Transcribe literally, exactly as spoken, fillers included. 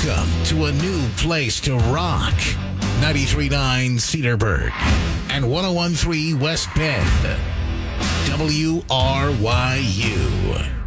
Welcome to a new place to rock. ninety-three point nine Cedarburg and one oh one point three West Bend. W R Y U.